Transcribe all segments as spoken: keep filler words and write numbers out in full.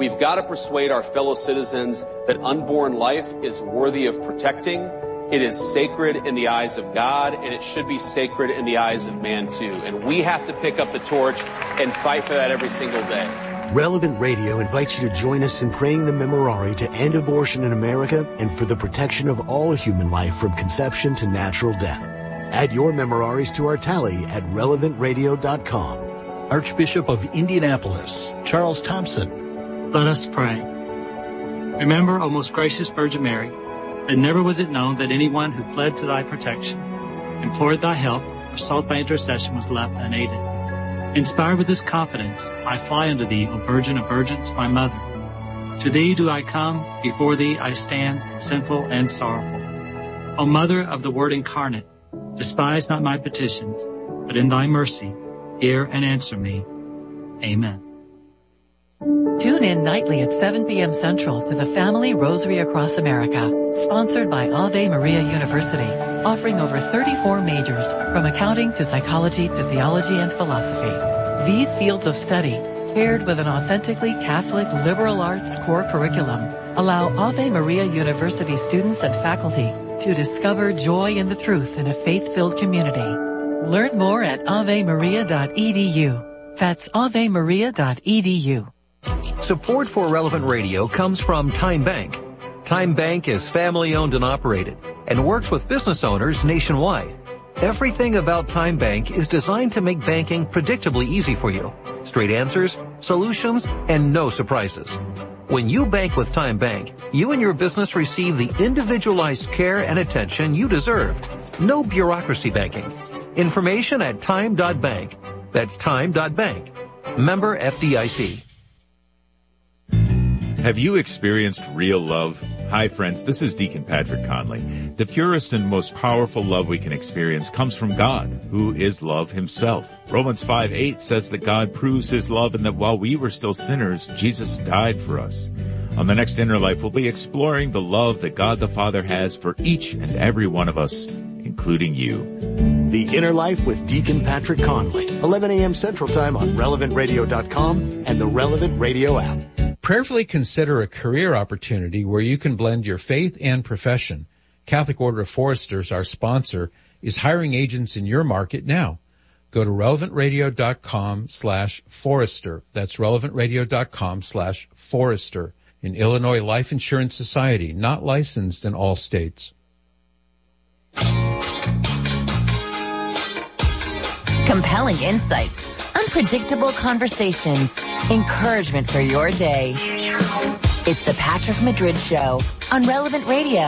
We've got to persuade our fellow citizens that unborn life is worthy of protecting. It is sacred in the eyes of God, and it should be sacred in the eyes of man too. And we have to pick up the torch and fight for that every single day. Relevant Radio invites you to join us in praying the Memorare to end abortion in America and for the protection of all human life from conception to natural death. Add your Memoraries to our tally at relevant radio dot com. Archbishop of Indianapolis, Charles Thompson. Let us pray. Remember, O most gracious Virgin Mary, that never was it known that anyone who fled to thy protection, implored thy help, or sought thy intercession was left unaided. Inspired with this confidence, I fly unto thee, O Virgin of Virgins, my mother. To thee do I come, before thee I stand, sinful and sorrowful. O Mother of the Word incarnate, despise not my petitions, but in thy mercy, hear and answer me. Amen. Tune in nightly at seven p.m. Central to the Family Rosary Across America, sponsored by Ave Maria University, offering over thirty-four majors, from accounting to psychology to theology and philosophy. These fields of study, paired with an authentically Catholic liberal arts core curriculum, allow Ave Maria University students and faculty to discover joy in the truth in a faith-filled community. Learn more at ave maria dot e d u. That's ave maria dot e d u. Support for Relevant Radio comes from Time Bank. Time Bank is family-owned and operated and works with business owners nationwide. Everything about Time Bank is designed to make banking predictably easy for you. Straight answers, solutions, and no surprises. When you bank with Time Bank, you and your business receive the individualized care and attention you deserve. No bureaucracy banking. Information at time dot bank. That's time dot bank. Member F D I C. Have you experienced real love? Hi friends, this is Deacon Patrick Conley. The purest and most powerful love we can experience comes from God, who is love himself. Romans five eight says that God proves his love and that while we were still sinners, Jesus died for us. On the next Inner Life, we'll be exploring the love that God the Father has for each and every one of us, including you. The Inner Life with Deacon Patrick Conley, eleven a.m. Central Time on relevant radio dot com and the Relevant Radio app. Prayerfully consider a career opportunity where you can blend your faith and profession. Catholic Order of Foresters, our sponsor, is hiring agents in your market now. Go to relevant radio dot com slash forester. That's relevant radio dot com slash forester. An Illinois Life Insurance Society, not licensed in all states. Compelling insights, unpredictable conversations, encouragement for your day. It's the Patrick Madrid Show on Relevant Radio.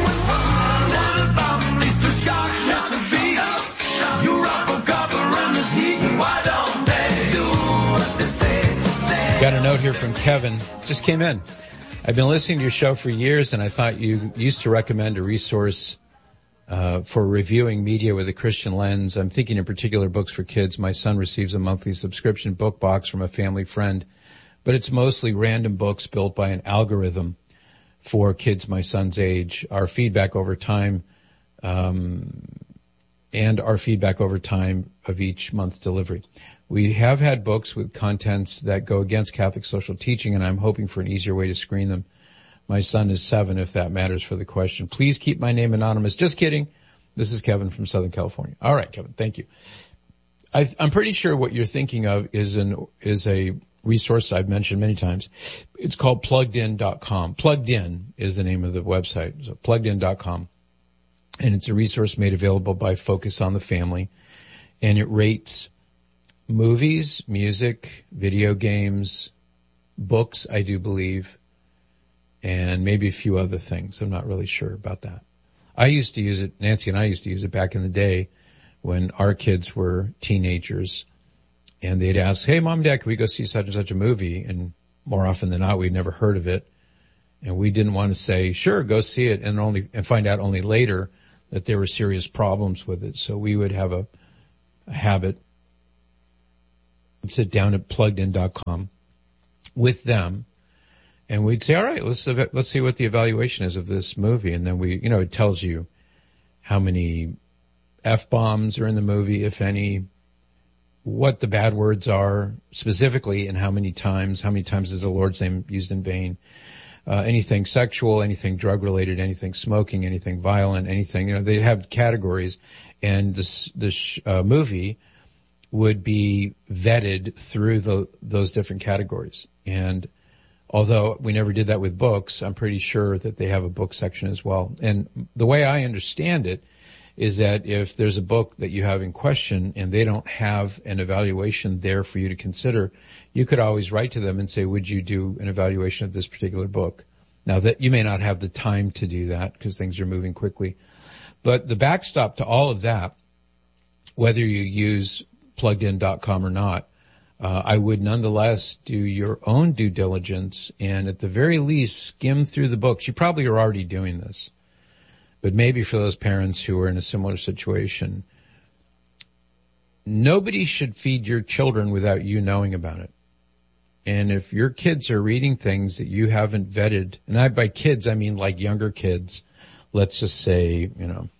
Got a note here from Kevin. Just came in. I've been listening to your show for years, and I thought you used to recommend a resource Uh, for reviewing media with a Christian lens. I'm thinking in particular books for kids. My son receives a monthly subscription book box from a family friend, but it's mostly random books built by an algorithm for kids my son's age. Our feedback over time, um, and our feedback over time of each month's delivery. We have had books with contents that go against Catholic social teaching, and I'm hoping for an easier way to screen them. My son is seven, if that matters for the question. Please keep my name anonymous. Just kidding. This is Kevin from Southern California. All right, Kevin, thank you. I, I'm pretty sure what you're thinking of is an is a resource I've mentioned many times. It's called plugged in dot com. Plugged In is the name of the website, so plugged in dot com. And it's a resource made available by Focus on the Family. And it rates movies, music, video games, books, I do believe, and maybe a few other things. I'm not really sure about that. I used to use it, Nancy and I used to use it back in the day when our kids were teenagers, and they'd ask, hey, Mom and Dad, can we go see such and such a movie? And more often than not, we'd never heard of it. And we didn't want to say, sure, go see it, and only and find out only later that there were serious problems with it. So we would have a, a habit and sit down at plugged in dot com with them. And we'd say, all right, let's, let's see what the evaluation is of this movie. And then we, you know, it tells you how many F-bombs are in the movie, if any, what the bad words are specifically and how many times, how many times is the Lord's name used in vain. Uh, anything sexual, anything drug related, anything smoking, anything violent, anything, you know, they have categories, and this, this, uh, movie would be vetted through the, those different categories. And although we never did that with books, I'm pretty sure that they have a book section as well. And the way I understand it is that if there's a book that you have in question and they don't have an evaluation there for you to consider, you could always write to them and say, would you do an evaluation of this particular book? Now that you may not have the time to do that because things are moving quickly, but the backstop to all of that, whether you use plugged in dot com or not, uh, I would nonetheless do your own due diligence and at the very least skim through the books. You probably are already doing this. But maybe for those parents who are in a similar situation, nobody should feed your children without you knowing about it. And if your kids are reading things that you haven't vetted, and I, by kids, I mean like younger kids, let's just say, you know,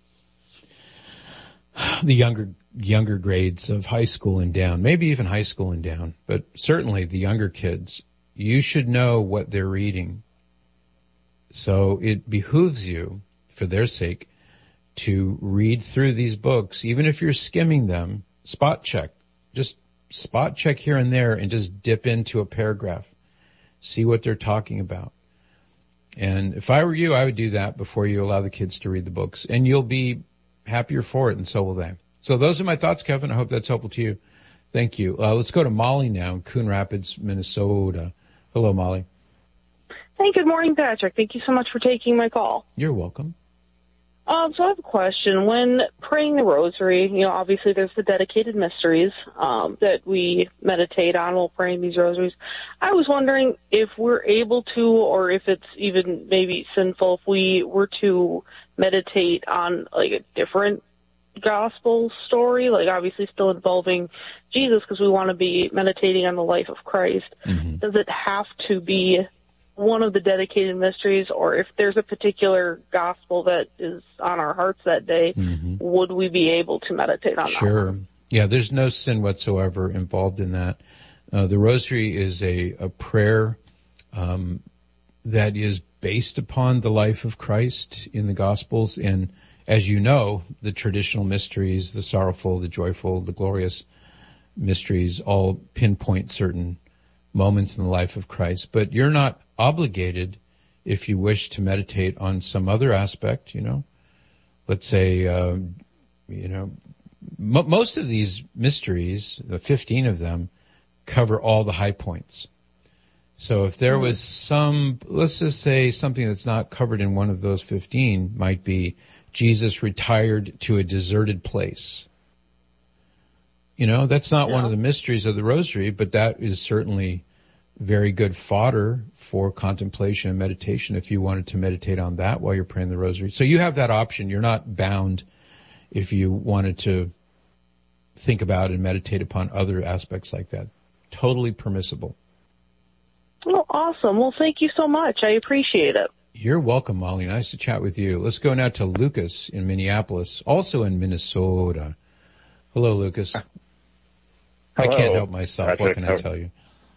the younger, younger grades of high school and down, maybe even high school and down, but certainly the younger kids, you should know what they're reading. So it behooves you, for their sake, to read through these books, even if you're skimming them, spot check. Just spot check here and there and just dip into a paragraph. See what they're talking about. And if I were you, I would do that before you allow the kids to read the books. And you'll be happier for it, and so will they. So those are my thoughts, Kevin. I hope that's helpful to you. Thank you. Uh, let's go to Molly now in Coon Rapids, Minnesota. Hello, Molly. Hey, good morning, Patrick. Thank you so much for taking my call. You're welcome. Um, so I have a question. When praying the rosary, you know, obviously there's the dedicated mysteries um, that we meditate on while praying these rosaries. I was wondering if we're able to, or if it's even maybe sinful, if we were to meditate on like a different gospel story, like obviously still involving Jesus because we want to be meditating on the life of Christ. Mm-hmm. Does it have to be one of the dedicated mysteries, or if there's a particular gospel that is on our hearts that day, mm-hmm. would we be able to meditate on sure. that? Sure. Yeah, there's no sin whatsoever involved in that. Uh, the rosary is a, a prayer um, that is based upon the life of Christ in the Gospels. And as you know, the traditional mysteries, the sorrowful, the joyful, the glorious mysteries all pinpoint certain moments in the life of Christ. But you're not obligated, if you wish to meditate on some other aspect, you know, let's say, uh, you know, m- most of these mysteries, the fifteen of them, cover all the high points. So if there was some, let's just say something that's not covered in one of those fifteen might be Jesus retired to a deserted place. You know, that's not yeah. one of the mysteries of the rosary, but that is certainly very good fodder for contemplation and meditation if you wanted to meditate on that while you're praying the rosary. So you have that option. You're not bound if you wanted to think about and meditate upon other aspects like that. Totally permissible. Oh, awesome. Well, thank you so much. I appreciate it. You're welcome, Molly. Nice to chat with you. Let's go now to Lucas in Minneapolis, also in Minnesota. Hello, Lucas. Hello. I can't help myself. Patrick, what can I tell you?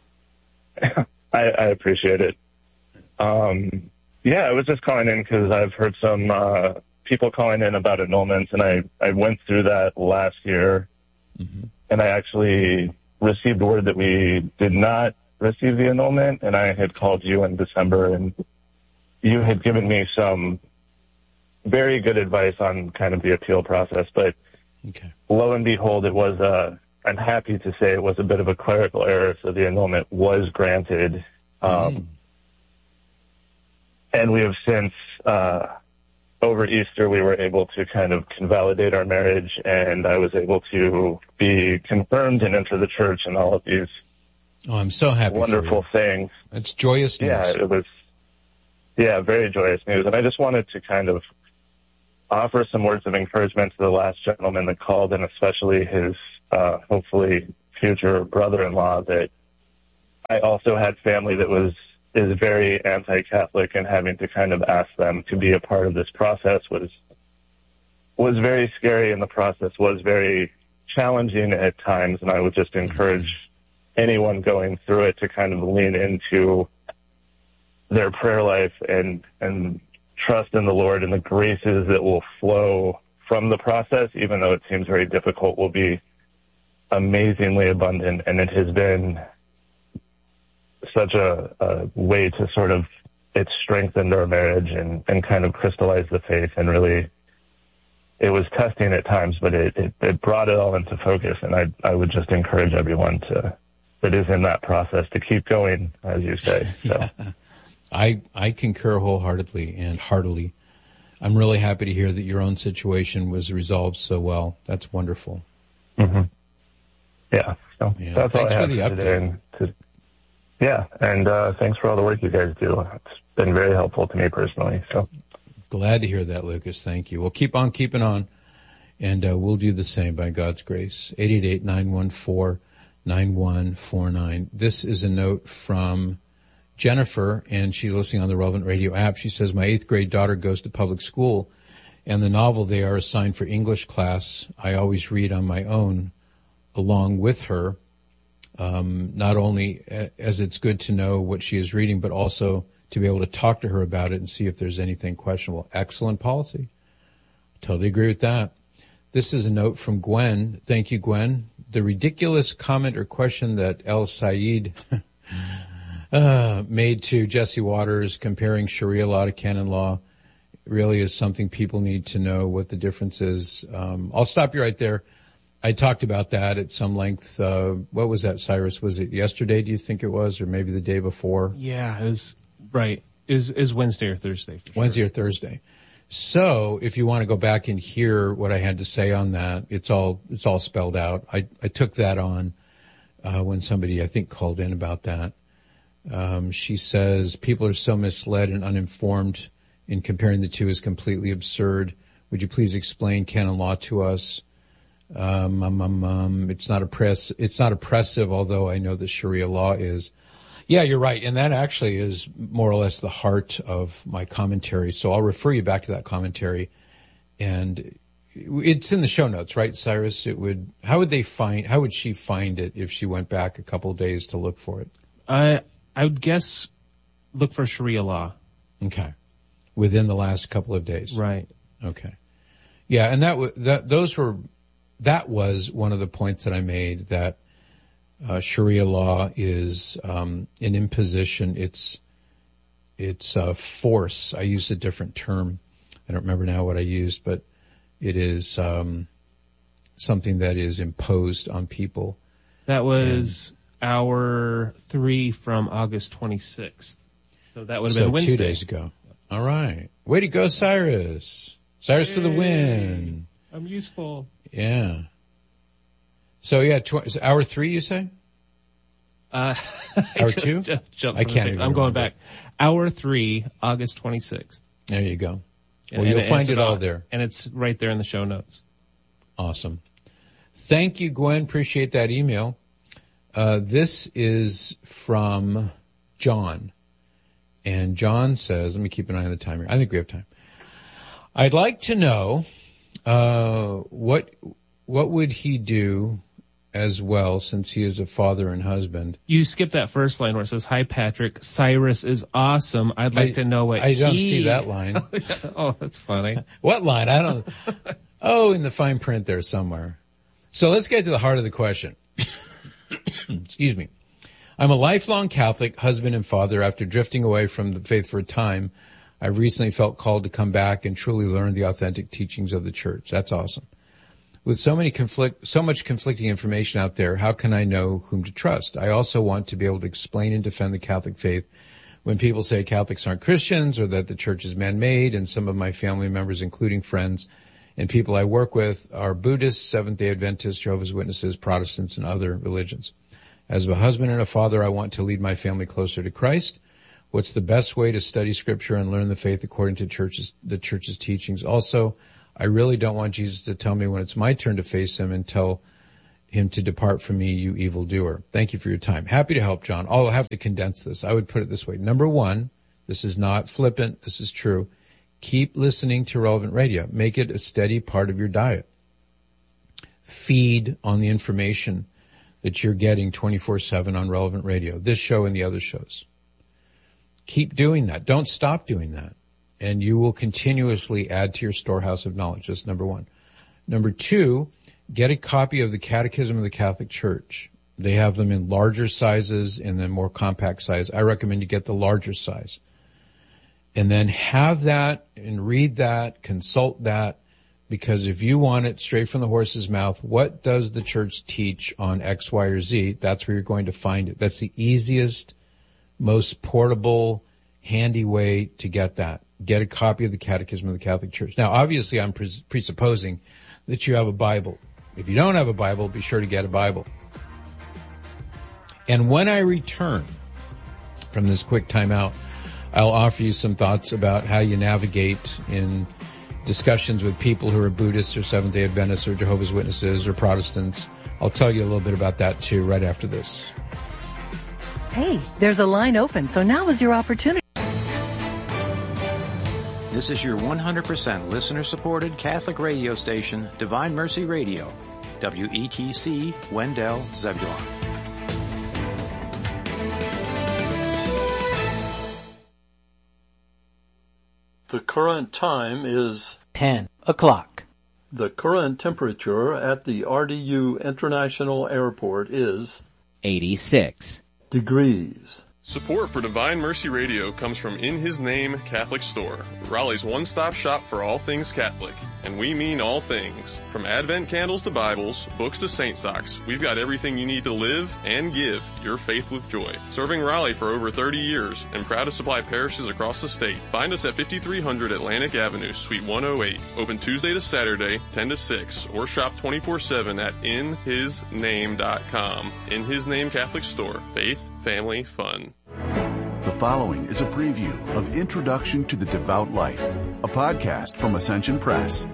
I, I appreciate it. Um, yeah, I was just calling in because I've heard some uh, people calling in about annulments, and I, I went through that last year, mm-hmm. and I actually received word that we did not receive the annulment, and I had called you in December, and you had given me some very good advice on kind of the appeal process, but okay. lo and behold, it was a I'm happy to say it was a bit of a clerical error, so the annulment was granted. Um, mm. And we have since, uh, over Easter, we were able to kind of convalidate our marriage, and I was able to be confirmed and enter the church and all of these oh, I'm so happy wonderful for you. things. It's joyous news. Yeah, it was, yeah, very joyous news. And I just wanted to kind of offer some words of encouragement to the last gentleman that called, and especially his Uh, hopefully future brother-in-law, that I also had family that was, is very anti-Catholic, and having to kind of ask them to be a part of this process was, was very scary, and the process was very challenging at times, and I would just encourage anyone going through it to kind of lean into their prayer life and, and trust in the Lord, and the graces that will flow from the process, even though it seems very difficult, will be amazingly abundant. And it has been such a, a way to sort of, it strengthened our marriage and, and kind of crystallized the faith, and really, it was testing at times, but it, it, it brought it all into focus. And I, I would just encourage everyone to, that is in that process, to keep going, as you say. So. Yeah. I, I concur wholeheartedly and heartily. I'm really happy to hear that your own situation was resolved so well. That's wonderful. Mm-hmm. Yeah. So yeah. That's Thanks all I have for the for today. And to, yeah. And, uh, thanks for all the work you guys do. It's been very helpful to me personally. So glad to hear that, Lucas. Thank you. We'll keep on keeping on, and, uh, we'll do the same by God's grace. eight eight eight, nine one four, nine one four nine. This is a note from Jennifer, and she's listening on the Relevant Radio app. She says, my eighth grade daughter goes to public school, and the novel they are assigned for English class, I always read on my own along with her, um, not only as it's good to know what she is reading, but also to be able to talk to her about it and see if there's anything questionable. Excellent policy. Totally agree with that. This is a note from Gwen. Thank you, Gwen. The ridiculous comment or question that El Sayed Uh, made to Jesse Waters comparing Sharia law to canon law really is something people need to know what the difference is. Um, I'll stop you right there. I talked about that at some length. Uh, what was that, Cyrus? Was it yesterday, do you think it was, or maybe the day before? Yeah, it was, right. It was, it was Wednesday or Thursday. For Wednesday sure. or Thursday. So if you want to go back and hear what I had to say on that, it's all, it's all spelled out. I, I took that on, uh, when somebody, I think, called in about that. Um, she says, people are so misled and uninformed, in comparing the two is completely absurd. Would you please explain canon law to us? Um, um, um, um, it's not oppress, it's not oppressive, although I know that Sharia law is. Yeah, you're right. And that actually is more or less the heart of my commentary. So I'll refer you back to that commentary, and it's in the show notes, right, Cyrus? It would, how would they find, how would she find it if she went back a couple of days to look for it? I, I would guess look for Sharia law. Okay. Within the last couple of days. Right. Okay. Yeah, and that w- that those were that was one of the points that I made, that uh, Sharia law is um, an imposition. It's it's uh, force. I used a different term. I don't remember now what I used, but it is um, something that is imposed on people. That was and, hour three from August twenty-sixth. So that would have so been Wednesday. two days ago. All right. Way to go, Cyrus. Cyrus Yay. For the win. I'm useful. Yeah. So yeah, tw- hour three, you say? Uh, hour two? I can't even I'm going remember. back. Hour three, August twenty-sixth. There you go. And, well, you'll and, find and it about, all there. And it's right there in the show notes. Awesome. Thank you, Gwen. Appreciate that email. Uh, this is from John. And John says, let me keep an eye on the timer. I think we have time. I'd like to know, uh, what, what would he do as well, since he is a father and husband? You skipped that first line where it says, hi, Patrick. Cyrus is awesome. I'd like I, to know what I don't he... see that line. Oh, that's funny. What line? I don't... Oh, in the fine print there somewhere. So let's get to the heart of the question. Excuse me. I'm a lifelong Catholic husband and father. After drifting away from the faith for a time, I recently felt called to come back and truly learn the authentic teachings of the church. That's awesome. With so many conflict, so much conflicting information out there, how can I know whom to trust? I also want to be able to explain and defend the Catholic faith when people say Catholics aren't Christians or that the church is man-made, and some of my family members, including friends and people I work with, are Buddhists, Seventh-day Adventists, Jehovah's Witnesses, Protestants, and other religions. As a husband and a father, I want to lead my family closer to Christ. What's the best way to study Scripture and learn the faith according to church's, the church's teachings? Also, I really don't want Jesus to tell me when it's my turn to face him and tell him to depart from me, you evildoer. Thank you for your time. Happy to help, John. I'll have to condense this. I would put it this way. Number one, this is not flippant. This is true. Keep listening to Relevant Radio. Make it a steady part of your diet. feed on the information that you're getting twenty-four seven on Relevant Radio, this show and the other shows. Keep doing that. Don't stop doing that. And you will continuously add to your storehouse of knowledge. That's number one. Number two, get a copy of the Catechism of the Catholic Church. They have them in larger sizes and then more compact size. I recommend you get the larger size. And then have that and read that, consult that, because if you want it straight from the horse's mouth, what does the church teach on X, Y, or Z? That's where you're going to find it. That's the easiest, most portable, handy way to get that. Get a copy of the Catechism of the Catholic Church. Now, obviously, I'm pres- presupposing that you have a Bible. If you don't have a Bible, be sure to get a Bible. And when I return from this quick timeout, I'll offer you some thoughts about how you navigate in discussions with people who are Buddhists or Seventh-day Adventists or Jehovah's Witnesses or Protestants. I'll tell you a little bit about that too right after this. Hey, there's a line open, so now is your opportunity. This is your one hundred percent listener-supported Catholic radio station, Divine Mercy Radio, W E T C, Wendell, Zebulon. The current time is ten o'clock. The current temperature at the R D U International Airport is eighty-six degrees. Support for Divine Mercy Radio comes from In His Name Catholic Store, Raleigh's one-stop shop for all things Catholic. And we mean all things. From Advent candles to Bibles, books to saint socks, we've got everything you need to live and give your faith with joy. Serving Raleigh for over thirty years and proud to supply parishes across the state. Find us at fifty-three hundred Atlantic Avenue, Suite one oh eight. Open Tuesday to Saturday, ten to six, or shop twenty-four seven at in his name dot com. In His Name Catholic Store. Faith, family, fun. The following is a preview of Introduction to the Devout Life, a podcast from Ascension Press.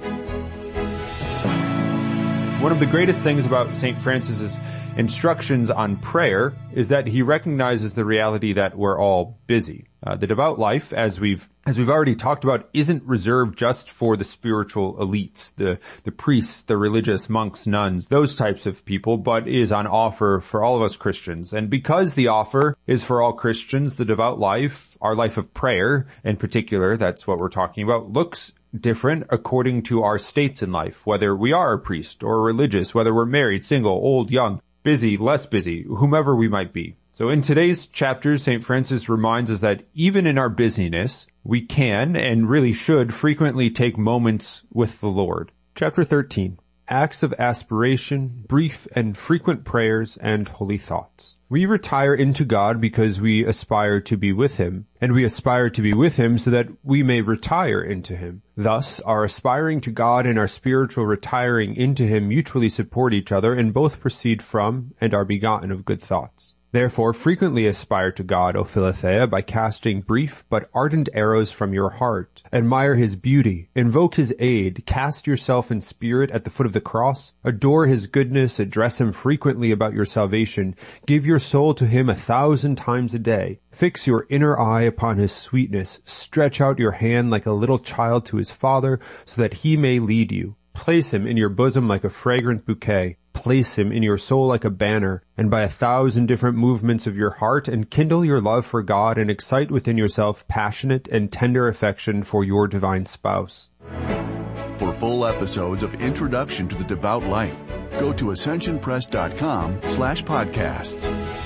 One of the greatest things about Saint Francis's instructions on prayer is that he recognizes the reality that we're all busy. Uh, the devout life, as we've as we've already talked about, isn't reserved just for the spiritual elites, the the priests, the religious monks, nuns, those types of people, but is on offer for all of us Christians. And because the offer is for all Christians, the devout life, our life of prayer in particular, that's what we're talking about, looks different according to our states in life, whether we are a priest or religious, whether we're married, single, old, young, busy, less busy, whomever we might be. So in today's chapters, Saint Francis reminds us that even in our busyness, we can and really should frequently take moments with the Lord. Chapter thirteen, Acts of Aspiration, Brief and Frequent Prayers and Holy Thoughts. We retire into God because we aspire to be with Him, and we aspire to be with Him so that we may retire into Him. Thus, our aspiring to God and our spiritual retiring into Him mutually support each other and both proceed from and are begotten of good thoughts. Therefore, frequently aspire to God, O Philothea, by casting brief but ardent arrows from your heart. Admire His beauty, invoke His aid, cast yourself in spirit at the foot of the cross, adore His goodness, address Him frequently about your salvation, give your soul to Him a thousand times a day, fix your inner eye upon His sweetness, stretch out your hand like a little child to His Father, so that He may lead you. Place Him in your bosom like a fragrant bouquet. Place Him in your soul like a banner, and by a thousand different movements of your heart, enkindle your love for God and excite within yourself passionate and tender affection for your divine spouse. For full episodes of Introduction to the Devout Life, go to ascensionpress.com slash podcasts.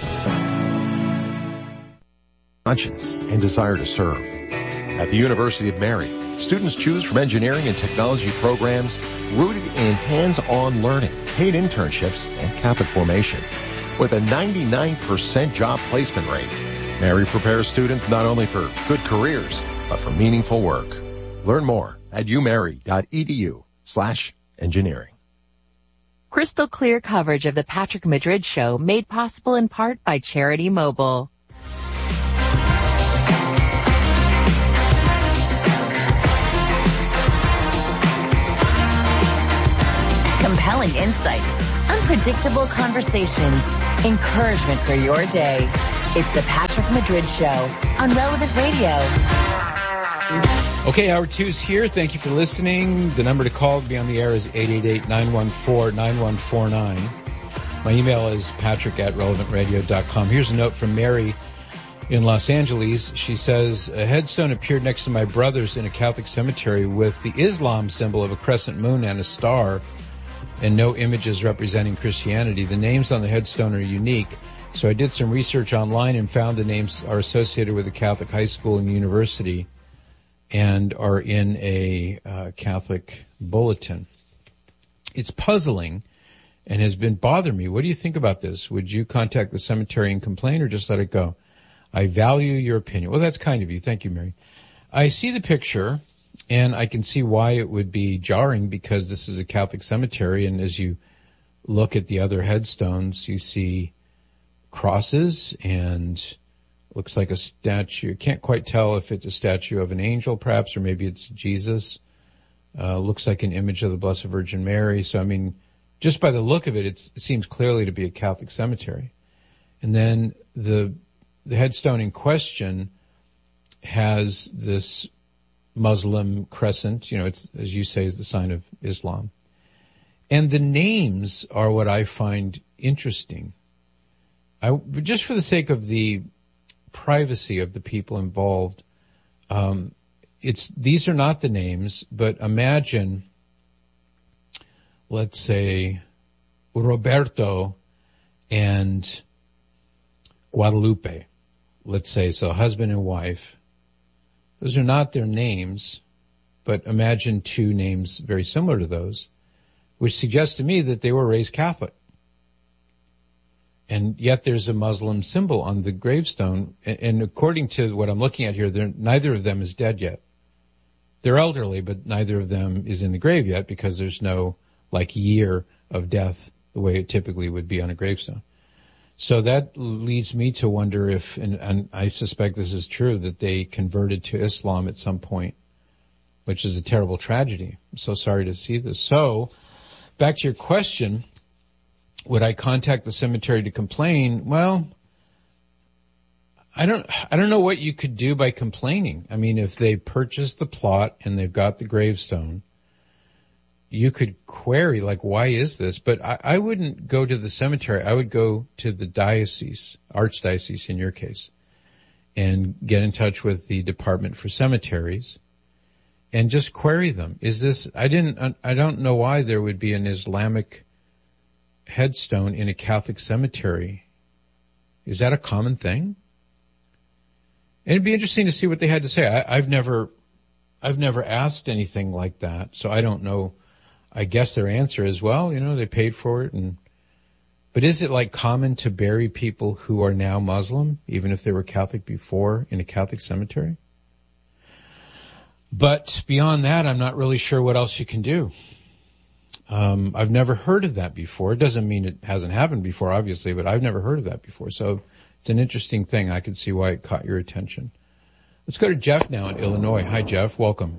Conscience and desire to serve. At the University of Mary, students choose from engineering and technology programs rooted in hands-on learning, paid internships, and Catholic formation. With a ninety-nine percent job placement rate, Mary prepares students not only for good careers, but for meaningful work. Learn more at umary.edu slash engineering. Crystal clear coverage of the Patrick Madrid Show made possible in part by Charity Mobile. Compelling insights, unpredictable conversations, encouragement for your day. It's the Patrick Madrid Show on Relevant Radio. Okay, hour two's here. Thank you for listening. The number to call to be on the air is eight eight eight, nine one four, nine one four nine. My email is patrick at relevant radio dot com. Here's a note from Mary in Los Angeles. She says, a headstone appeared next to my brother's in a Catholic cemetery with the Islam symbol of a crescent moon and a star and no images representing Christianity. The names on the headstone are unique. So I did some research online and found the names are associated with a Catholic high school and university and are in a uh, Catholic bulletin. It's puzzling and has been bothering me. What do you think about this? Would you contact the cemetery and complain or just let it go? I value your opinion. Well, that's kind of you. Thank you, Mary. I see the picture, and I can see why it would be jarring because this is a Catholic cemetery, and as you look at the other headstones, you see crosses and looks like a statue. Can't quite tell if it's a statue of an angel, perhaps, or maybe it's Jesus. Uh, looks like an image of the Blessed Virgin Mary. So, I mean, just by the look of it, it's, it seems clearly to be a Catholic cemetery. And then the the headstone in question has this Muslim crescent. You know, it's, as you say, is the sign of Islam. And the names are what I find interesting. I, just for the sake of the privacy of the people involved, um, it's, these are not the names, but imagine, let's say, Roberto and Guadalupe, let's say, so husband and wife. Those are not their names, but imagine two names very similar to those, which suggests to me that they were raised Catholic. And yet there's a Muslim symbol on the gravestone. And according to what I'm looking at here, neither of them is dead yet. They're elderly, but neither of them is in the grave yet because there's no, like, year of death the way it typically would be on a gravestone. So that leads me to wonder if, and, and I suspect this is true, that they converted to Islam at some point, which is a terrible tragedy. I'm so sorry to see this. So, back to your question, would I contact the cemetery to complain? Well, I don't, I don't know what you could do by complaining. I mean, if they purchased the plot and they've got the gravestone, you could query, like, why is this? But I, I wouldn't go to the cemetery. I would go to the diocese, archdiocese in your case, and get in touch with the Department for Cemeteries and just query them. Is this, I didn't, I don't know why there would be an Islamic headstone in a Catholic cemetery. Is that a common thing? And it'd be interesting to see what they had to say. I, I've never, I've never asked anything like that, so I don't know. I guess their answer is, well, you know, they paid for it. And but is it like common to bury people who are now Muslim, even if they were Catholic before, in a Catholic cemetery? But beyond that, I'm not really sure what else you can do. Um, I've never heard of that before. It doesn't mean it hasn't happened before, obviously, but I've never heard of that before. So it's an interesting thing. I can see why it caught your attention. Let's go to Jeff now in Illinois. Hi, Jeff. Welcome.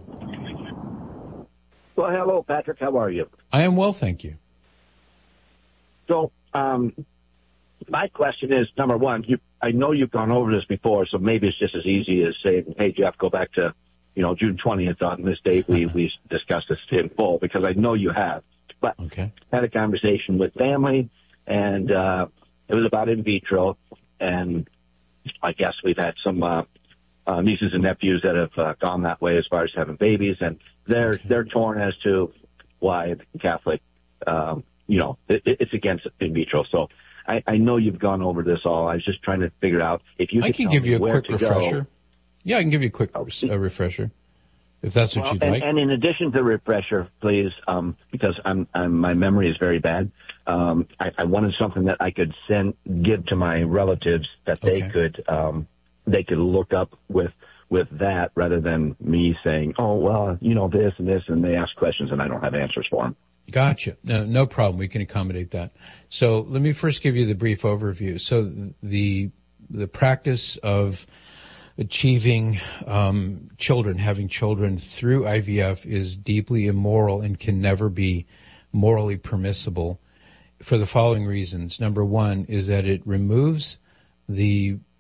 Well, hello, Patrick. How are you? I am well, thank you. So, um, my question is, number one, you, I know you've gone over this before, so maybe it's just as easy as saying, hey, Jeff, go back to, you know, June twentieth on this date. We, we discussed this in full because I know you have. But okay. I had a conversation with family, and uh, it was about in vitro, and I guess we've had some uh, uh, nieces and nephews that have uh, gone that way as far as having babies, and they're they're torn as to why the Catholic, um, you know, it, it's against in vitro. So I, I know you've gone over this all. I was just trying to figure out if you I could can tell give me you a where quick to refresher. Go. Yeah, I can give you a quick a refresher, if that's what Well, you'd and, like. and in addition to refresher, please, um, because I'm, I'm my memory is very bad. Um, I, I wanted something that I could send, give to my relatives that they Okay. could, um, they could look up with, with that rather than me saying, oh, well, you know, this and this, and they ask questions and I don't have answers for them. Gotcha. No, no problem. We can accommodate that. So let me first give you the brief overview. So the, the practice of achieving um, children, having children through I V F is deeply immoral and can never be morally permissible for the following reasons. Number one is that it removes the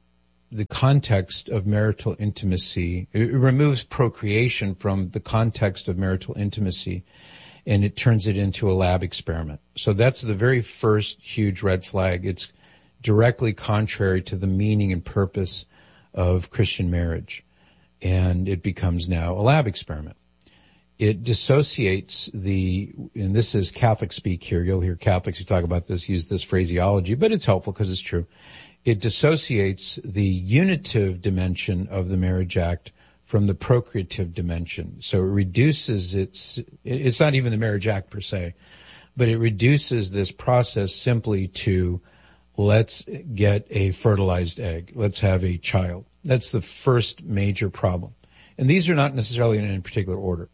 the context of marital intimacy. It removes procreation from the context of marital intimacy, and it turns it into a lab experiment. So that's the very first huge red flag. It's directly contrary to the meaning and purpose of Christian marriage, and it becomes now a lab experiment. It dissociates the, and this is Catholic speak here, you'll hear Catholics who talk about this use this phraseology, but it's helpful because it's true. It dissociates the unitive dimension of the marriage act from the procreative dimension. So it reduces its, it's not even the marriage act per se, but it reduces this process simply to let's get a fertilized egg. Let's have a child. That's the first major problem. And these are not necessarily in any particular order.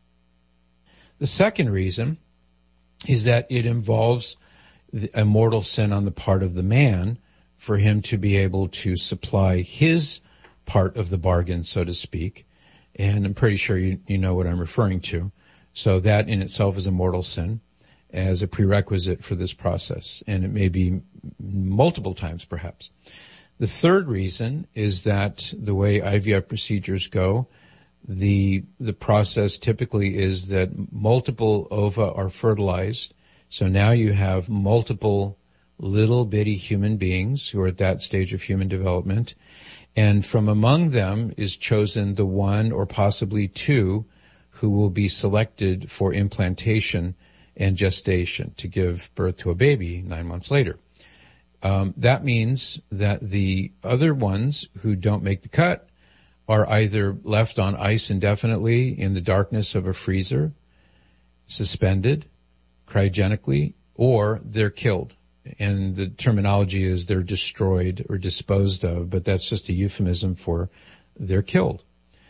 The second reason is that it involves a mortal sin on the part of the man for him to be able to supply his part of the bargain, so to speak. And I'm pretty sure you, you know what I'm referring to. So that in itself is a mortal sin as a prerequisite for this process. And it may be multiple times perhaps. The third reason is that the way I V F procedures go, the the process typically is that multiple ova are fertilized. So now you have multiple little bitty human beings who are at that stage of human development. And from among them is chosen the one or possibly two who will be selected for implantation and gestation to give birth to a baby nine months later. Um, that means that the other ones who don't make the cut are either left on ice indefinitely in the darkness of a freezer, suspended cryogenically, or they're killed. And the terminology is they're destroyed or disposed of, but that's just a euphemism for they're killed.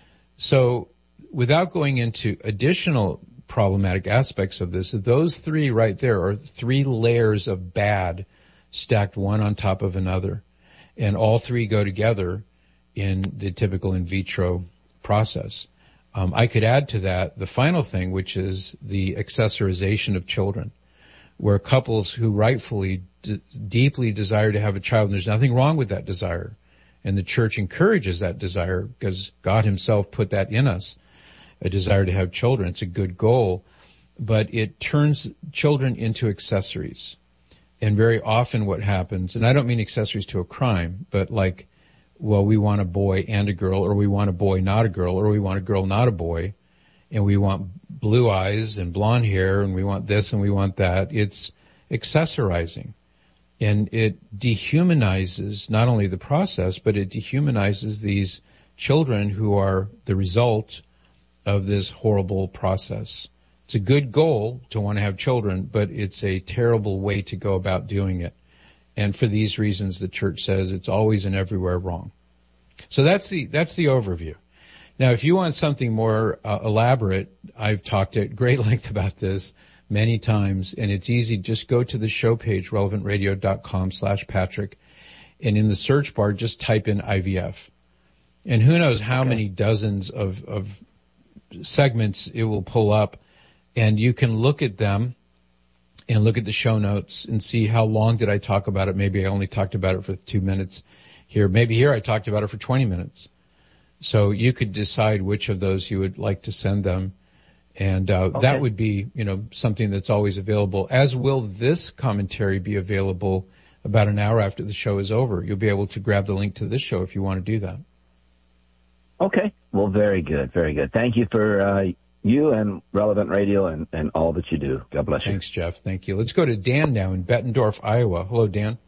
So without going into additional problematic aspects of this, those three right there are three layers of bad stacked one on top of another. And all three go together in the typical in vitro process. Um, I could add to that the final thing, which is the accessorization of children, where couples who rightfully d- deeply desire to have a child, and there's nothing wrong with that desire, and the church encourages that desire because God himself put that in us, a desire to have children. It's a good goal, but it turns children into accessories. And very often what happens, and I don't mean accessories to a crime, but like, well, we want a boy and a girl, or we want a boy not a girl, or we want a girl not a boy, and we want blue eyes and blonde hair, and we want this and we want that. It's accessorizing. And it dehumanizes not only the process, but it dehumanizes these children who are the result of this horrible process. It's a good goal to want to have children, but it's a terrible way to go about doing it. And for these reasons, the church says it's always and everywhere wrong. So that's the, that's the overview. Now, if you want something more uh, elaborate, I've talked at great length about this many times, and it's easy. Just go to the show page, relevantradio.com slash Patrick, and in the search bar, just type in I V F. And who knows how okay. many dozens of, of segments it will pull up, and you can look at them and look at the show notes and see how long did I talk about it. Maybe I only talked about it for two minutes here. Maybe here I talked about it for twenty minutes. So you could decide which of those you would like to send them. And uh, okay. that would be, you know, something that's always available, as will this commentary be available about an hour after the show is over. You'll be able to grab the link to this show if you want to do that. Okay. Well, very good. Very good. Thank you for uh, you and Relevant Radio and, and all that you do. God bless you. Thanks, Jeff. Thank you. Let's go to Dan now in Bettendorf, Iowa. Hello, Dan.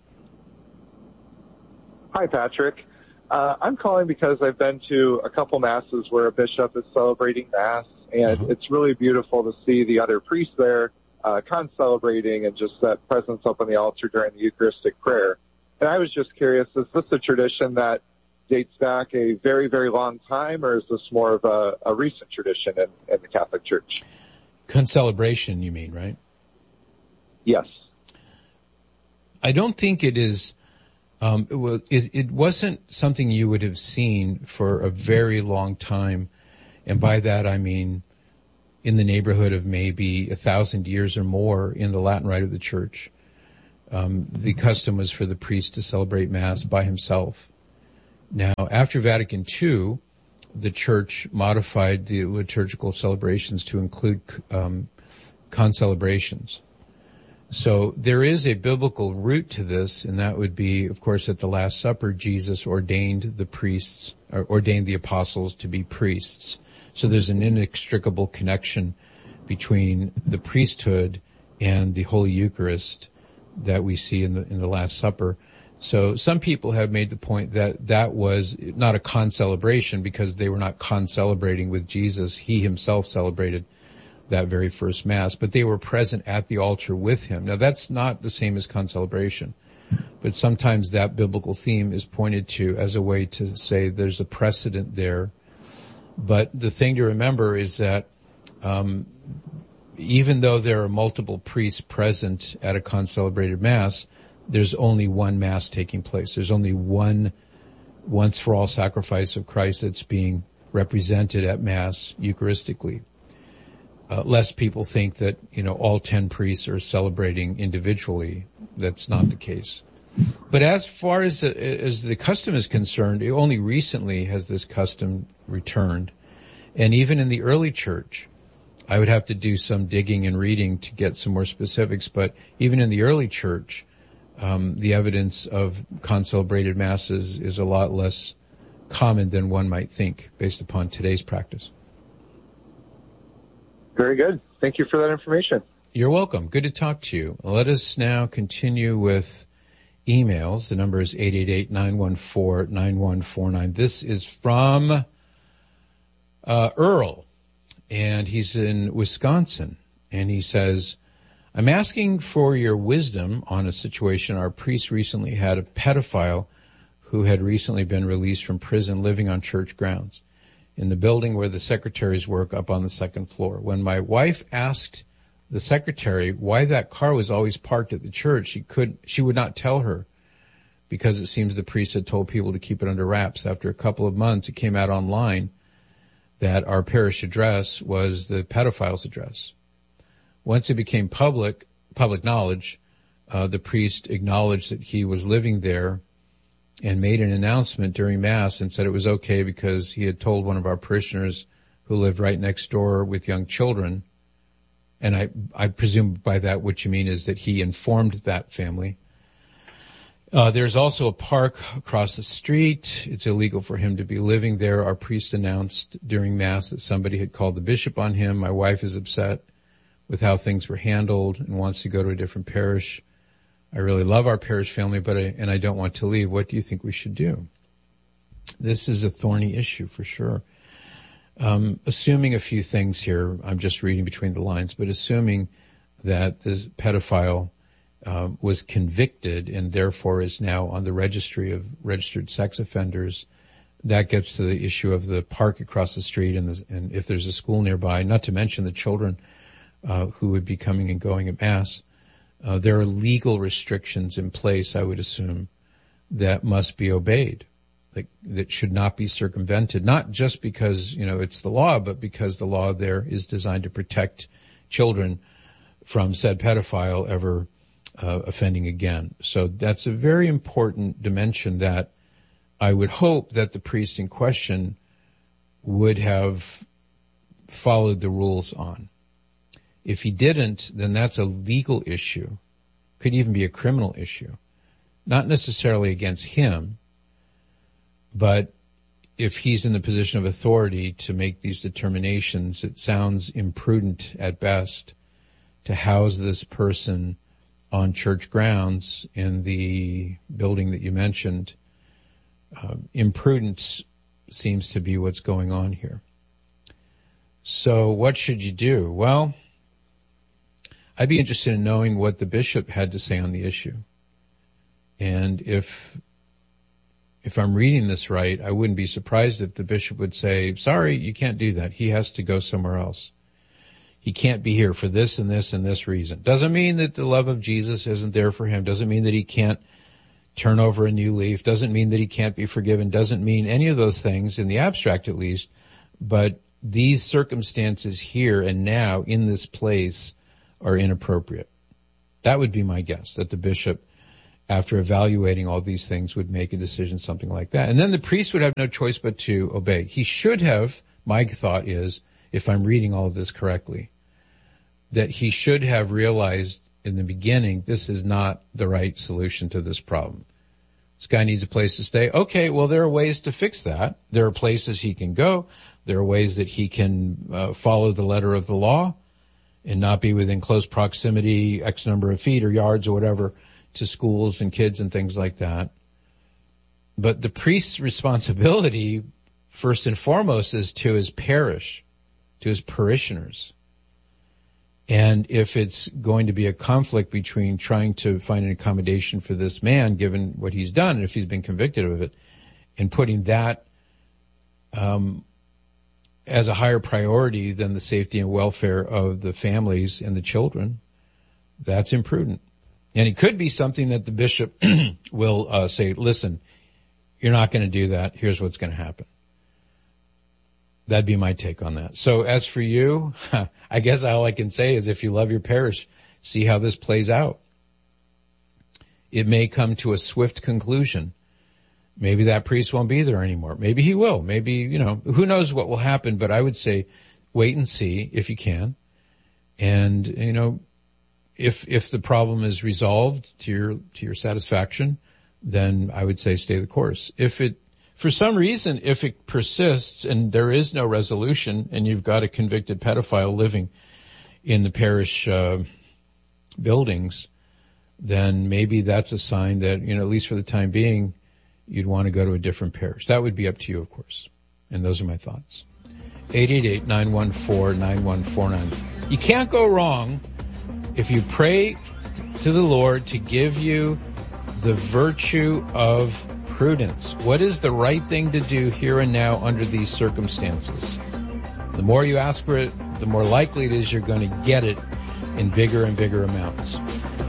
Hi, Patrick. Uh, I'm calling because I've been to a couple masses where a bishop is celebrating mass, and uh-huh. it's really beautiful to see the other priests there uh, con-celebrating and just that presence up on the altar during the Eucharistic prayer. And I was just curious, is this a tradition that dates back a very, very long time, or is this more of a, a recent tradition in, in the Catholic Church? Con-celebration, you mean, right? Yes. I don't think it is... Um, it, it, it wasn't something you would have seen for a very long time. And by that, I mean in the neighborhood of maybe a thousand years or more in the Latin Rite of the Church. Um, the custom was for the priest to celebrate Mass by himself. Now, after Vatican Two, the Church modified the liturgical celebrations to include um, concelebrations. So there is a biblical root to this, and that would be, of course, at the Last Supper, Jesus ordained the priests, or ordained the apostles to be priests. So there's an inextricable connection between the priesthood and the Holy Eucharist that we see in the in the Last Supper. So some people have made the point that that was not a concelebration because they were not concelebrating with Jesus. He himself celebrated that very first Mass, but they were present at the altar with him. Now that's not the same as concelebration, but sometimes that biblical theme is pointed to as a way to say there's a precedent there. But the thing to remember is that um, even though there are multiple priests present at a concelebrated Mass, there's only one Mass taking place. There's only one once-for-all sacrifice of Christ that's being represented at Mass Eucharistically. Uh, lest people think that, you know, all ten priests are celebrating individually. That's not the case. But as far as, as the custom is concerned, only recently has this custom returned. And even in the early church, I would have to do some digging and reading to get some more specifics, but even in the early church, um, the evidence of concelebrated masses is a lot less common than one might think based upon today's practice. Very good. Thank you for that information. You're welcome. Good to talk to you. Let us now continue with emails. The number is eight eight eight, nine one four, nine one four nine. This is from uh, Earl, and he's in Wisconsin. And he says, I'm asking for your wisdom on a situation. Our priest recently had a pedophile who had recently been released from prison living on church grounds in the building where the secretaries work up on the second floor. When my wife asked the secretary why that car was always parked at the church, she could, she would not tell her because it seems the priest had told people to keep it under wraps. After a couple of months, it came out online that our parish address was the pedophile's address. Once it became public, public knowledge, uh, the priest acknowledged that he was living there and made an announcement during Mass and said it was okay because he had told one of our parishioners who lived right next door with young children. And I, I presume by that what you mean is that he informed that family. Uh, there's also a park across the street. It's illegal for him to be living there. Our priest announced during Mass that somebody had called the bishop on him. My wife is upset with how things were handled and wants to go to a different parish. I really love our parish family, but I, and I don't want to leave. What do you think we should do? This is a thorny issue for sure. Um, assuming a few things here, I'm just reading between the lines, but assuming that this pedophile um, was convicted and therefore is now on the registry of registered sex offenders, that gets to the issue of the park across the street and, the, and if there's a school nearby, not to mention the children uh, who would be coming and going at Mass. Uh, there are legal restrictions in place, I would assume, that must be obeyed, like, that should not be circumvented, not just because, you know, it's the law, but because the law there is designed to protect children from said pedophile ever uh, offending again. So that's a very important dimension that I would hope that the priest in question would have followed the rules on. If he didn't, then that's a legal issue. Could even be a criminal issue. Not necessarily against him, but if he's in the position of authority to make these determinations, it sounds imprudent at best to house this person on church grounds in the building that you mentioned. Uh, imprudence seems to be what's going on here. So what should you do? Well, I'd be interested in knowing what the bishop had to say on the issue. And if, if I'm reading this right, I wouldn't be surprised if the bishop would say, sorry, you can't do that. He has to go somewhere else. He can't be here for this and this and this reason. Doesn't mean that the love of Jesus isn't there for him. Doesn't mean that he can't turn over a new leaf. Doesn't mean that he can't be forgiven. Doesn't mean any of those things, in the abstract at least. But these circumstances here and now in this place are inappropriate. That would be my guess, that the bishop after evaluating all these things, would make a decision, something like that. And then the priest would have no choice but to obey. He should have, my thought is, if I'm reading all of this correctly, that he should have realized in the beginning, this is not the right solution to this problem. This guy needs a place to stay. Okay, well, there are ways to fix that. There are places he can go. There are ways that he can uh, follow the letter of the law and not be within close proximity, X number of feet or yards or whatever, to schools and kids and things like that. But the priest's responsibility, first and foremost, is to his parish, to his parishioners. And if it's going to be a conflict between trying to find an accommodation for this man, given what he's done, and if he's been convicted of it, and putting that um as a higher priority than the safety and welfare of the families and the children, that's imprudent. And it could be something that the bishop will uh, say, listen, you're not going to do that. Here's what's going to happen. That'd be my take on that. So as for you, I guess all I can say is if you love your parish, see how this plays out. It may come to a swift conclusion. Maybe that priest won't be there anymore. Maybe he will. Maybe, you know, who knows what will happen, but I would say wait and see if you can. And, you know, if, if the problem is resolved to your, to your satisfaction, then I would say stay the course. If it, for some reason, if it persists and there is no resolution and you've got a convicted pedophile living in the parish, uh, buildings, then maybe that's a sign that, you know, at least for the time being, you'd want to go to a different parish. That would be up to you, of course. And those are my thoughts. eight eight eight, nine one four, nine one four nine. You can't go wrong if you pray to the Lord to give you the virtue of prudence. What is the right thing to do here and now under these circumstances? The more you ask for it, the more likely it is you're going to get it in bigger and bigger amounts.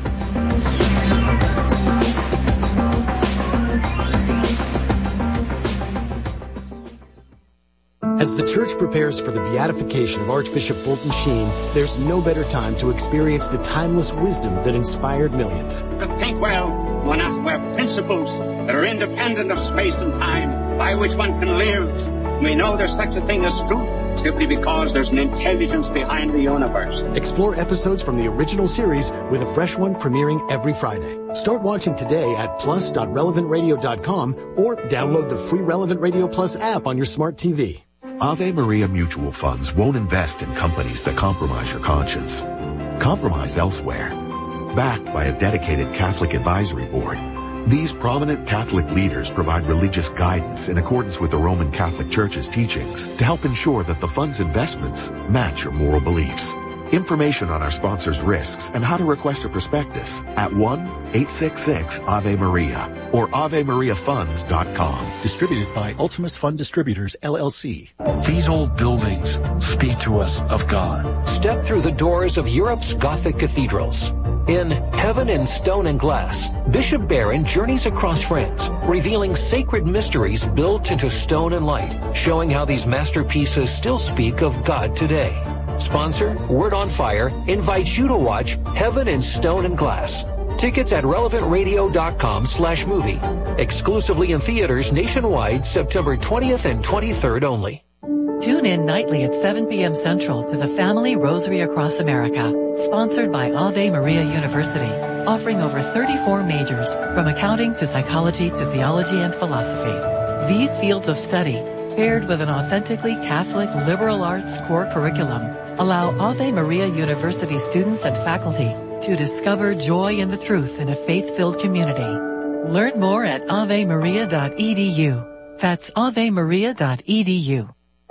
As the church prepares for the beatification of Archbishop Fulton Sheen, there's no better time to experience the timeless wisdom that inspired millions. To think well, one has to have principles that are independent of space and time, by which one can live. We know there's such a thing as truth simply because there's an intelligence behind the universe. Explore episodes from the original series with a fresh one premiering every Friday. Start watching today at plus dot relevant radio dot com or download the free Relevant Radio Plus app on your smart T V. Ave Maria Mutual Funds won't invest in companies that compromise your conscience. Compromise elsewhere. Backed by a dedicated Catholic advisory board, these prominent Catholic leaders provide religious guidance in accordance with the Roman Catholic Church's teachings to help ensure that the fund's investments match your moral beliefs. Information on our sponsors' risks and how to request a prospectus at one eight six six Ave Maria or ave maria funds dot com. Distributed by Ultimus Fund Distributors, L L C. These old buildings speak to us of God. Step through the doors of Europe's Gothic cathedrals. In Heaven in Stone and Glass, Bishop Barron journeys across France, revealing sacred mysteries built into stone and light, showing how these masterpieces still speak of God today. Sponsor, Word on Fire, invites you to watch Heaven in Stone and Glass. Tickets at relevant radio dot com slash movie. Exclusively in theaters nationwide September twentieth and twenty-third only. Tune in nightly at seven p.m. Central to the Family Rosary Across America, sponsored by Ave Maria University, offering over thirty-four majors, from accounting to psychology to theology and philosophy. These fields of study, paired with an authentically Catholic liberal arts core curriculum, allow Ave Maria University students and faculty to discover joy in the truth in a faith-filled community. Learn more at ave maria dot e d u. That's ave maria dot e d u.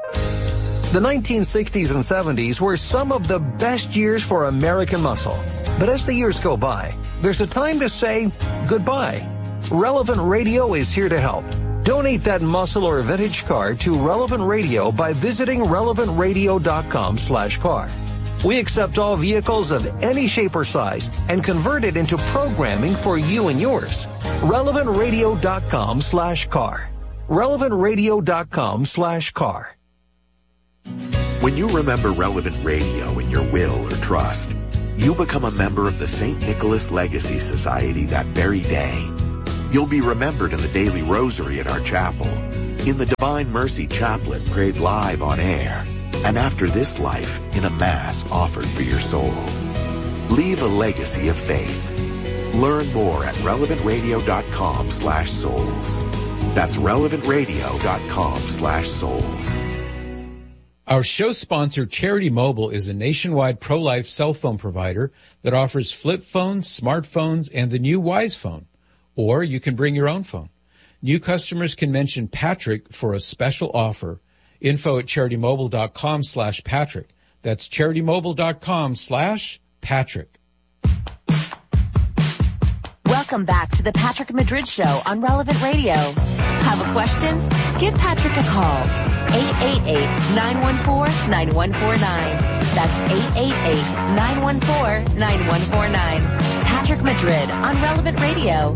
The nineteen sixties and seventies were some of the best years for American muscle. But as the years go by, there's a time to say goodbye. Relevant Radio is here to help. Donate that muscle or vintage car to Relevant Radio by visiting relevant radio dot com slash car. We accept all vehicles of any shape or size and convert it into programming for you and yours. relevant radio dot com slash car. relevant radio dot com slash car. When you remember Relevant Radio in your will or trust, you become a member of the Saint Nicholas Legacy Society that very day. You'll be remembered in the daily rosary at our chapel, in the Divine Mercy Chaplet prayed live on air, and after this life in a Mass offered for your soul. Leave a legacy of faith. Learn more at relevantradio.com slash souls. That's relevantradio.com slash souls. Our show sponsor, Charity Mobile, is a nationwide pro-life cell phone provider that offers flip phones, smartphones, and the new Wise Phone. Or you can bring your own phone. New customers can mention Patrick for a special offer. Info at charitymobile.com slash Patrick. That's charitymobile.com slash Patrick. Welcome back to the Patrick Madrid Show on Relevant Radio. Have a question? Give Patrick a call. eight eight eight, nine one four, nine one four nine. That's eight eight eight, nine one four, nine one four nine. Patrick Madrid on Relevant Radio.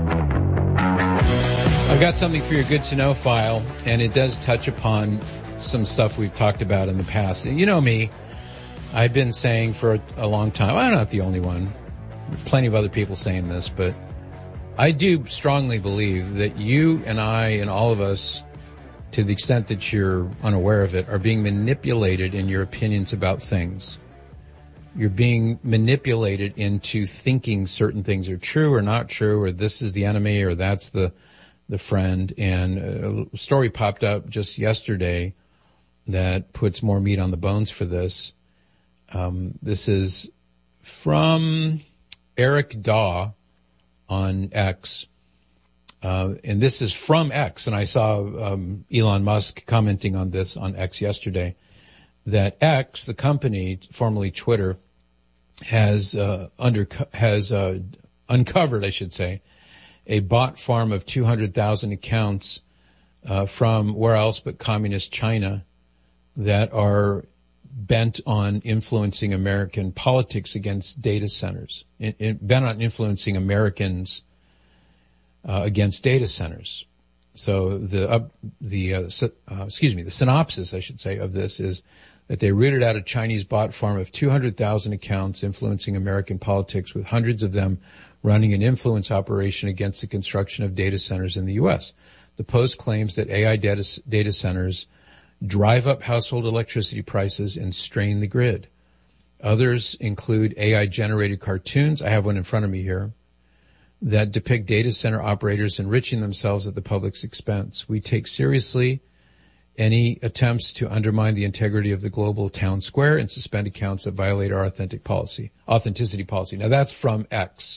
I've got something for your good to know file, and it does touch upon some stuff we've talked about in the past. You know me, I've been saying for a, a long time, I'm not the only one, plenty of other people saying this, but I do strongly believe that you and I and all of us, to the extent that you're unaware of it, are being manipulated in your opinions about things. You're being manipulated into thinking certain things are true or not true, or this is the enemy, or that's the the friend. And a story popped up just yesterday that puts more meat on the bones for this. Um, this is from Eric Daw on X. Uh, and this is from X, and I saw um, Elon Musk commenting on this on X yesterday, that X, the company, formerly Twitter, has uh, under has uh, uncovered, I should say, a bot farm of two hundred thousand accounts uh, from where else but communist China that are bent on influencing American politics against data centers, in, in, bent on influencing Americans Uh, against data centers. So the, uh, the, uh, uh, excuse me, the synopsis, I should say, of this is that they rooted out a Chinese bot farm of two hundred thousand accounts influencing American politics, with hundreds of them running an influence operation against the construction of data centers in the U S. The Post claims that A I data, data centers drive up household electricity prices and strain the grid. Others include A I-generated cartoons. I have one in front of me here, that depict data center operators enriching themselves at the public's expense. We take seriously any attempts to undermine the integrity of the global town square and suspend accounts that violate our authentic policy, authenticity policy. Now that's from X.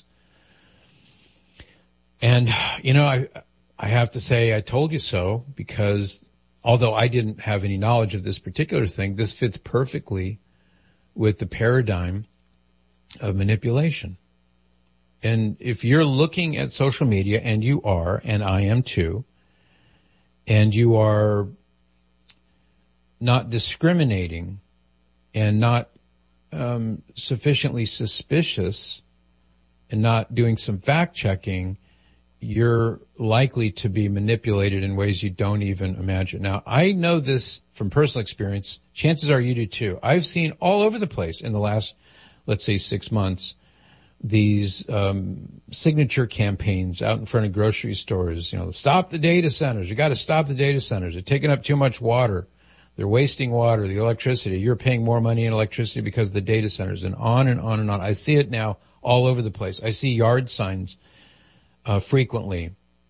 And, you know, I, I have to say I told you so, because although I didn't have any knowledge of this particular thing, this fits perfectly with the paradigm of manipulation. And if you're looking at social media, and you are, and I am too, and you are not discriminating and not um, sufficiently suspicious and not doing some fact checking, you're likely to be manipulated in ways you don't even imagine. Now, I know this from personal experience. Chances are you do too. I've seen all over the place in the last, let's say, six months, these um signature campaigns out in front of grocery stores. You know, stop the data centers. You got to stop the data centers. They're taking up too much water. They're wasting water, the electricity. You're paying more money in electricity because of the data centers, and on and on and on. I see it now all over the place. I see yard signs uh frequently.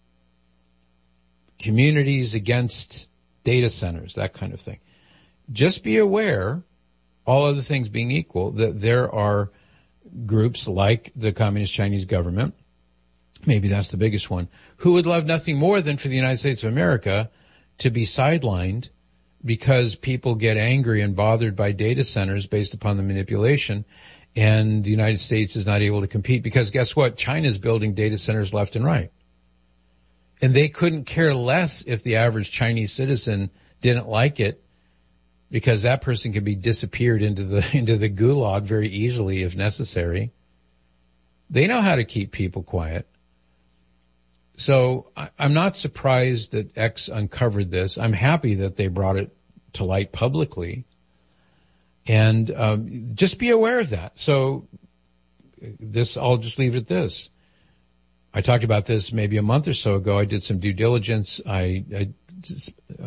Communities against data centers, that kind of thing. Just be aware, all other things being equal, that there are groups like the Communist Chinese government, maybe that's the biggest one, who would love nothing more than for the United States of America to be sidelined because people get angry and bothered by data centers based upon the manipulation, and the United States is not able to compete because guess what? China's building data centers left and right. And they couldn't care less if the average Chinese citizen didn't like it, because that person can be disappeared into the into the gulag very easily if necessary. They know how to keep people quiet. So I, I'm not surprised that X uncovered this. I'm happy that they brought it to light publicly. And um, just be aware of that. So this, I'll just leave it at this. I talked about this maybe a month or so ago. I did some due diligence. I, I